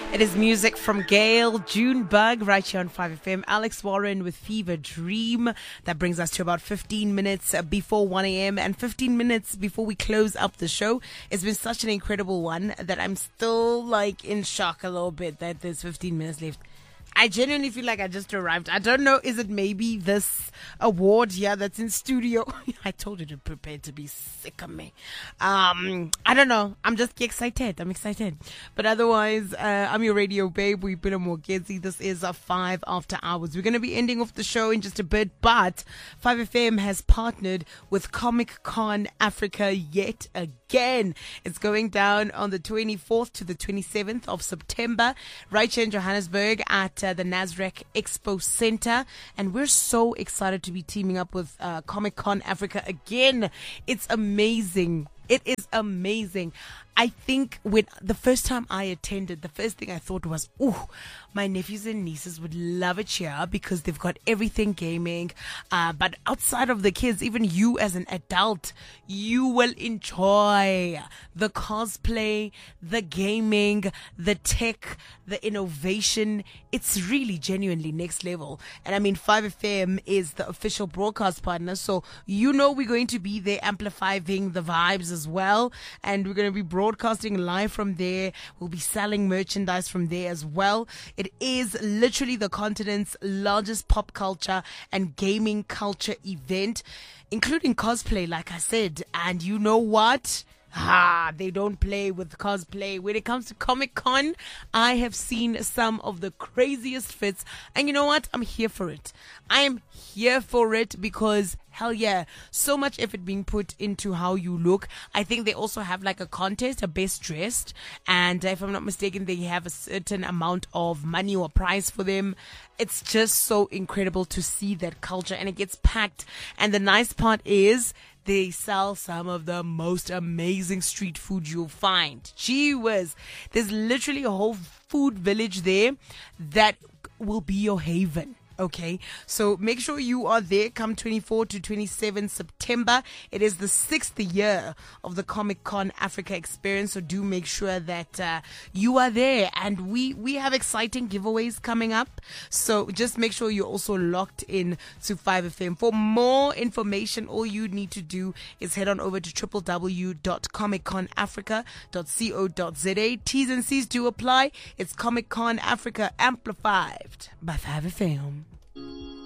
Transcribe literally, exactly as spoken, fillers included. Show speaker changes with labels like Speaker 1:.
Speaker 1: It is music from Gail, June Bug, right here on five F M. Alex Warren with Fever Dream. That brings us to about fifteen minutes before one a.m. and fifteen minutes before we close up the show. It's been such an incredible one that I'm still like in shock a little bit that there's fifteen minutes left. I genuinely feel like I just arrived. I don't know, is it maybe this award here that's in studio? I told you to prepare to be sick of me. Um, I don't know. I'm just excited. I'm excited. But otherwise, uh, I'm your radio babe. We've been a Morgezi. This is a five after hours. We're going to be ending off the show in just a bit, but five F M has partnered with Comic Con Africa yet again. It's going down on the twenty-fourth to the twenty-seventh of September, right here in Johannesburg at uh, the Nasrec Expo Center. And we're so excited to be teaming up with uh, Comic Con Africa again. It's amazing. It is amazing. I think when the first time I attended, the first thing I thought was, ooh, my nephews and nieces would love it here because they've got everything gaming. Uh, but outside of the kids, even you as an adult, you will enjoy the cosplay, the gaming, the tech, the innovation. It's really genuinely next level. And I mean, five F M is the official broadcast partner. So, you know, we're going to be there amplifying the vibes as well. And we're going to be broadcasting live from there. We'll be selling merchandise from there as well. It is literally the continent's largest pop culture and gaming culture event, including cosplay, like I said. And you know what? Ah, they don't play with cosplay. When it comes to Comic Con, I have seen some of the craziest fits. And you know what? I'm here for it. I am here for it because, hell yeah, so much effort being put into how you look. I think they also have like a contest, a best dressed. And if I'm not mistaken, they have a certain amount of money or prize for them. It's just so incredible to see that culture, and it gets packed. And the nice part is, they sell some of the most amazing street food you'll find. Gee whiz. There's literally a whole food village there that will be your haven. Okay, so make sure you are there come twenty-fourth to twenty-seventh September. It is the sixth year of the Comic Con Africa experience, so do make sure that uh, you are there. And we, we have exciting giveaways coming up, so just make sure you're also locked in to five F M. For more information, all you need to do is head on over to w w w dot comic con africa dot co dot za. T's and C's do apply. It's Comic Con Africa amplified by five F M.